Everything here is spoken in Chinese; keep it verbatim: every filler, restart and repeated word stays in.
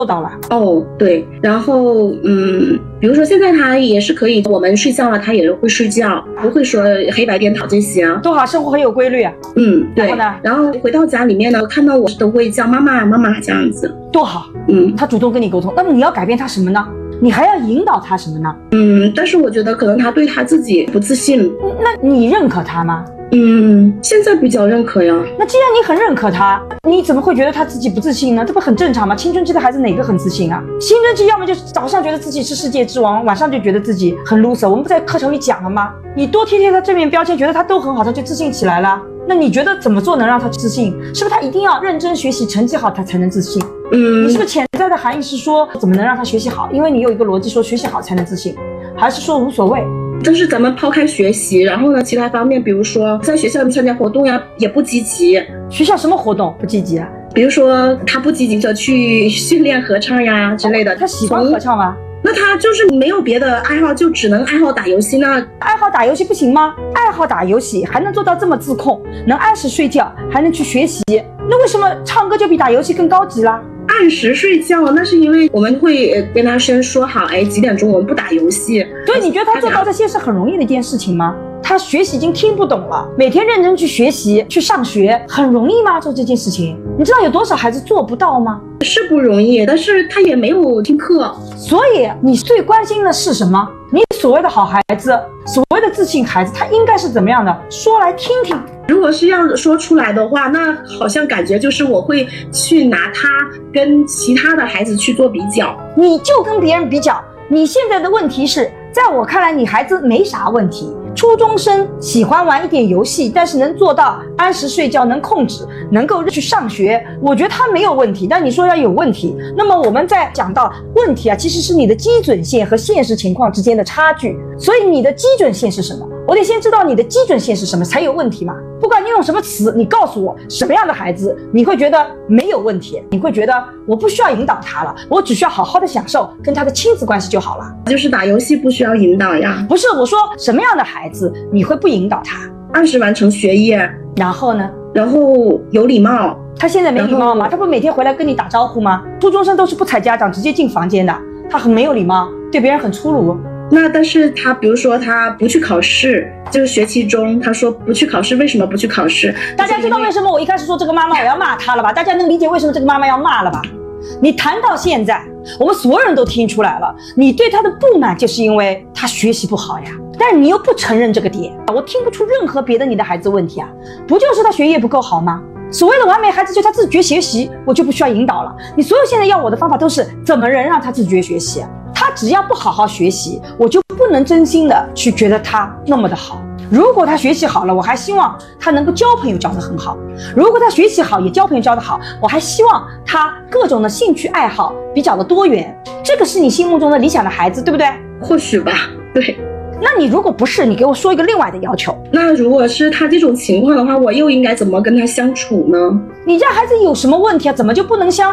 到了。 哦，对，然后嗯，比如说现在他也是可以，我们睡觉了，他也会睡觉，不会说黑白颠倒这些啊。 多好，生活很有规律啊。 嗯，对。 然后呢？ 然后回到家里面呢，看到我都会叫妈妈妈妈这样子。 多好， 嗯， 他主动跟你沟通，那么你要改变他什么呢？你还要引导他什么呢？ 嗯，但是我觉得可能他对他自己不自信。 那你认可他吗？ 嗯，现在比较认可呀。 那既然你很认可他，你怎么会觉得他自己不自信呢？这不很正常吗？青春期的孩子哪个很自信啊？青春期要么就是早上觉得自己是世界之王，晚上就觉得自己很 loser。我们不在课程里讲了吗？你多贴贴他正面标签，觉得他都很好，他就自信起来了。那你觉得怎么做能让他自信？是不是他一定要认真学习，成绩好他才能自信？ 嗯， 你是不是潜在的含义是说怎么能让他学习好？因为你有一个逻辑说学习好才能自信，还是说无所谓？ 但是咱们抛开学习，然后呢，其他方面，比如说在学校里参加活动呀，也不积极。 学校什么活动不积极啊？ 比如说他不积极的去训练合唱呀之类的。 哦，他喜欢合唱吗？ 那他就是没有别的爱好，就只能爱好打游戏。那爱好打游戏不行吗？爱好打游戏还能做到这么自控，能按时睡觉，还能去学习，那为什么唱歌就比打游戏更高级啦？ 按时睡觉，那是因为我们会跟他先说好，哎，几点钟我们不打游戏。 对，你觉得他做到这些是很容易的一件事情吗？他学习已经听不懂了，每天认真去学习去上学，很容易吗？做这件事情，你知道有多少孩子做不到吗？ 是不容易，但是他也没有听课。 所以你最关心的是什么？你所谓的好孩子，所谓的自信孩子，他应该是怎么样的？说来听听。 如果是要说出来的话，那好像感觉就是我会去拿他跟其他的孩子去做比较。 你就跟别人比较，你现在的问题是，在我看来你孩子没啥问题，初中生喜欢玩一点游戏，但是能做到按时睡觉，能控制，能够去上学，我觉得他没有问题。但你说要有问题，那么我们在讲到问题啊，其实是你的基准线和现实情况之间的差距。所以你的基准线是什么？我得先知道你的基准线是什么才有问题嘛。不管你用什么词，你告诉我什么样的孩子你会觉得没有问题，你会觉得我不需要引导他了，我只需要好好的享受跟他的亲子关系就好了。 就是打游戏不需要引导呀？ 不是，我说什么样的孩子你会不引导他？ 按时完成学业， 然后呢？ 然后有礼貌。 他现在没礼貌吗？他不每天回来跟你打招呼吗？初中生都是不睬家长直接进房间的，他很没有礼貌，对别人很粗鲁。 那但是他比如说他不去考试，就是学期中他说不去考试，为什么不去考试？ 大家知道为什么我一开始说这个妈妈我要骂他了吧？大家能理解为什么这个妈妈要骂了吧？你谈到现在，我们所有人都听出来了，你对他的不满就是因为他学习不好呀，但是你又不承认这个点，我听不出任何别的你的孩子问题啊，不就是他学业不够好吗？所谓的完美孩子就他自觉学习，我就不需要引导了。你所有现在要我的方法都是怎么能让他自觉学习，他只要不好好学习，我就不能真心的去觉得他那么的好。如果他学习好了，我还希望他能够交朋友交得很好。如果他学习好也交朋友交得好，我还希望他各种的兴趣爱好比较的多元。这个是你心目中的理想的孩子，对不对？ 或许吧，对。 那你如果不是，你给我说一个另外的要求。 那如果是他这种情况的话，我又应该怎么跟他相处呢？ 你家孩子有什么问题啊？怎么就不能相